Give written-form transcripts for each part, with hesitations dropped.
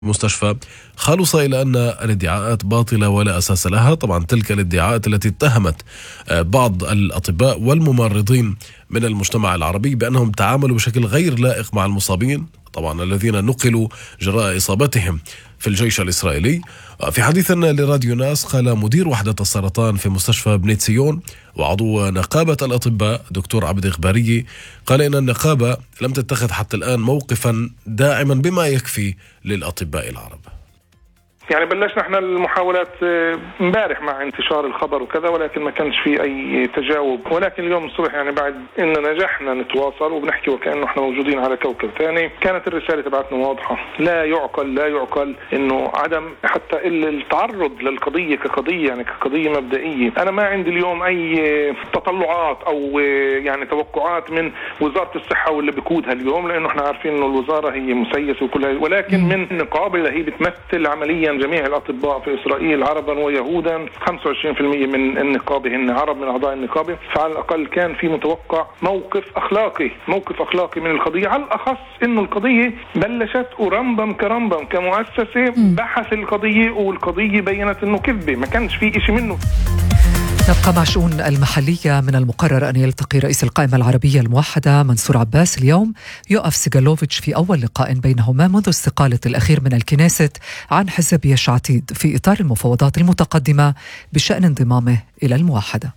المستشفى خلص إلى أن الادعاءات باطلة ولا أساس لها. طبعا تلك الادعاءات التي اتهمت بعض الأطباء والممرضين من المجتمع العربي بأنهم تعاملوا بشكل غير لائق مع المصابين، طبعا الذين نقلوا جراء إصابتهم في الجيش الإسرائيلي. في حديث لراديو ناس قال مدير وحدة السرطان في مستشفى بني ציון وعضو نقابة الأطباء دكتور عبد إخباري قال إن النقابة لم تتخذ حتى الآن موقفا داعما بما يكفي للأطباء العرب. يعني بلشنا احنا المحاولات امبارح مع انتشار الخبر وكذا، ولكن ما كانش في اي تجاوب. ولكن اليوم الصبح يعني بعد ان نجحنا نتواصل وبنحكي وكأنه احنا موجودين على كوكب ثاني، كانت الرسالة تبعتنا واضحة. لا يعقل انه عدم حتى التعرض للقضية كقضية، يعني كقضية مبدئية. انا ما عندي اليوم اي تطلعات او يعني توقعات من وزارة الصحة واللي بقودها اليوم، لانه احنا عارفين انه الوزارة هي مسيسة وكلها، ولكن من النقابة اللي هي بتمثل عمليا جميع الأطباء في إسرائيل عربا ويهودا. 25% من النقابة هن عرب من أعضاء النقابة، فعلى الأقل كان في متوقع موقف أخلاقي من القضية. على الأخص إنه القضية بلشت ورمبم كرمبم كمؤسسة بحث القضية، والقضية بينت إنه كذبة، ما كانش في إشي منه. نبقى مع شؤون المحلية. من المقرر أن يلتقي رئيس القائمة العربية الموحدة منصور عباس اليوم يوآف سيغالوفيتش في أول لقاء بينهما منذ استقالة الأخير من الكنيست عن حزب يش عتيد في إطار المفاوضات المتقدمة بشأن انضمامه إلى الموحدة.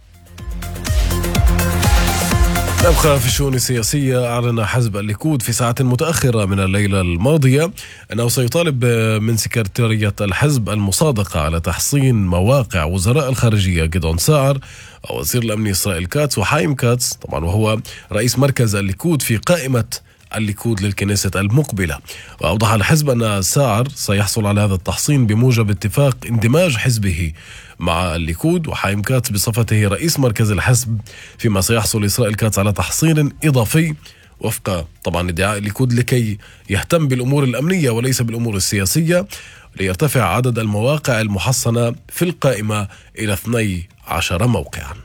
نبقى في الشؤون السياسية. أعلن حزب الليكود في ساعة متأخرة من الليلة الماضية أنه سيطالب من سكرتارية الحزب المصادقة على تحصين مواقع وزراء الخارجية جدعون ساعر ووزير الأمن إسرائيل كاتس وحايم كاتس، طبعا وهو رئيس مركز الليكود في قائمة الليكود للكنيسة المقبلة. وأوضح الحزب أن ساعر سيحصل على هذا التحصين بموجب اتفاق اندماج حزبه مع الليكود، وحايم كاتس بصفته رئيس مركز الحزب، فيما سيحصل إسرائيل كاتس على تحصين إضافي وفق طبعا ادعاء الليكود لكي يهتم بالأمور الأمنية وليس بالأمور السياسية، ليرتفع عدد المواقع المحصنة في القائمة إلى 12 موقعا.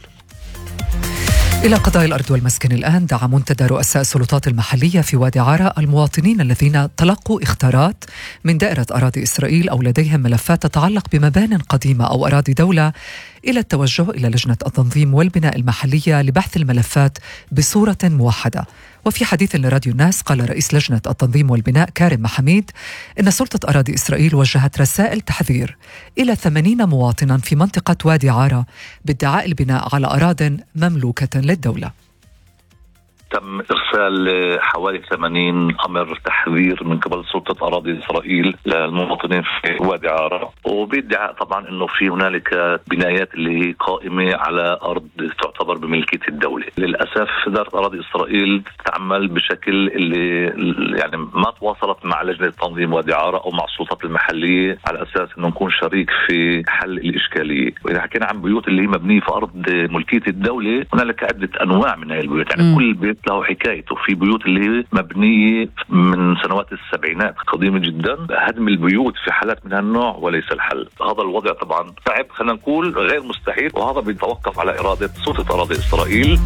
إلى قضايا الأرض والمسكن الآن. دعا منتدى رؤساء السلطات المحلية في وادي عارة المواطنين الذين تلقوا إخطارات من دائرة أراضي إسرائيل أو لديهم ملفات تتعلق بمبان قديمة أو أراضي دولة إلى التوجه إلى لجنة التنظيم والبناء المحلية لبحث الملفات بصورة موحدة. وفي حديث لراديو الناس قال رئيس لجنة التنظيم والبناء كارم محميد إن سلطة أراضي إسرائيل وجهت رسائل تحذير إلى 80 مواطنا في منطقة وادي عارة بادعاء البناء على أراضٍ مملوكة للدولة. تم إرسال حوالي 80 أمر تحذير من قبل سلطة أراضي إسرائيل للمواطنين في وادي عارة، وبيدعى طبعا أنه في هنالك بنايات اللي هي قائمة على أرض تعتبر بملكية الدولة. للأسف إدارة أراضي إسرائيل تعمل بشكل اللي يعني ما تواصلت مع لجنة تنظيم وادي عارة أو مع السلطات المحلية على أساس أنه نكون شريك في حل الإشكالية. وإذا حكينا عن بيوت اللي هي مبنية في أرض ملكية الدولة، هنالك عدة أنواع من هذه البيوت، يعني كل بيت له حكايته. في بيوت اللي هي مبنية من سنوات السبعينات قديمة جدا، هدم البيوت في حالات من هالنوع وليس الحل. هذا الوضع طبعا صعب، خلينا نقول غير مستحيل، وهذا بيتوقف على إرادة سلطة أراضي إسرائيل.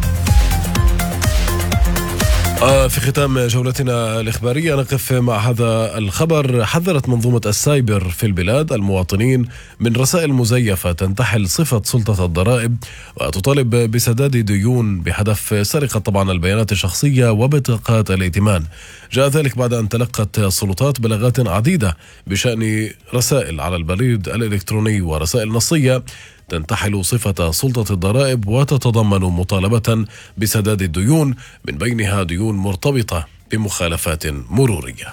في ختام جولتنا الإخبارية نقف مع هذا الخبر. حذرت منظومة السايبر في البلاد المواطنين من رسائل مزيفة تنتحل صفة سلطة الضرائب وتطالب بسداد ديون بهدف سرقة طبعا البيانات الشخصية وبطاقات الائتمان. جاء ذلك بعد أن تلقت السلطات بلاغات عديدة بشأن رسائل على البريد الإلكتروني ورسائل نصية تنتحل صفة سلطة الضرائب وتتضمن مطالبة بسداد الديون، من بينها ديون مرتبطة بمخالفات مرورية.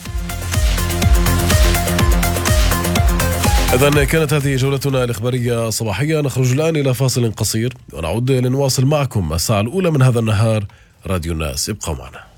إذن كانت هذه جولتنا الإخبارية الصباحية. نخرج الآن إلى فاصل قصير ونعود لنواصل معكم الساعة الأولى من هذا النهار. راديو الناس، ابقوا معنا.